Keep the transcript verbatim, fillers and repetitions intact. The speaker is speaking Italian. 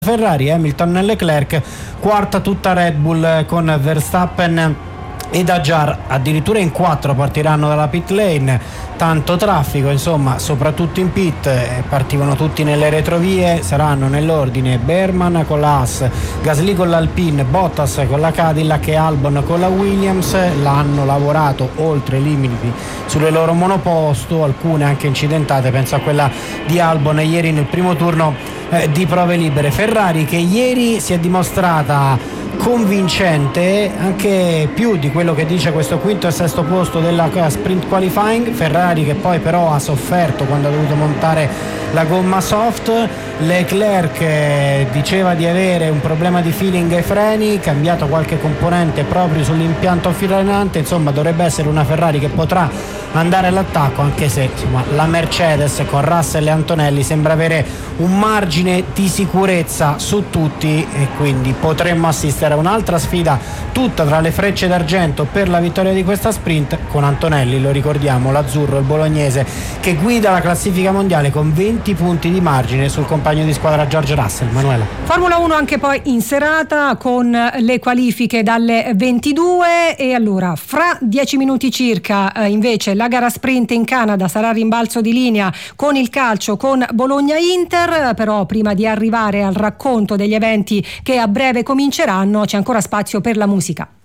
Ferrari, Hamilton e Leclerc, quarta tutta Red Bull con Verstappen ed Hadjar addirittura in quattro partiranno dalla pit lane. Tanto traffico, insomma, soprattutto in pit, eh, partivano tutti nelle retrovie, saranno nell'ordine Berman con la Haas, Gasly con l'Alpine, Bottas con la Cadillac e Albon con la Williams. L'hanno lavorato oltre i limiti sulle loro monoposto, alcune anche incidentate, penso a quella di Albon ieri nel primo turno eh, di prove libere. Ferrari che ieri si è dimostrata convincente, anche più di quello che dice questo quinto e sesto posto della sprint qualifying. Ferrari che poi però ha sofferto quando ha dovuto montare la gomma soft. Leclerc eh, diceva di avere un problema di feeling ai freni, cambiato qualche componente proprio sull'impianto frenante. Insomma, dovrebbe essere una Ferrari che potrà andare all'attacco, anche se insomma, la Mercedes con Russell e Antonelli sembra avere un margine di sicurezza su tutti, e quindi potremmo assistere a un'altra sfida tutta tra le frecce d'argento per la vittoria di questa sprint, con Antonelli, lo ricordiamo, l'azzurro, il bolognese, che guida la classifica mondiale con venti punti di margine sul compagno di squadra George Russell. Manuela. Formula uno anche poi in serata con le qualifiche dalle ventidue, e allora fra dieci minuti circa eh, invece la gara sprint in Canada sarà rimbalzo di linea con il calcio con Bologna-Inter. Però prima di arrivare al racconto degli eventi che a breve cominceranno c'è ancora spazio per la musica.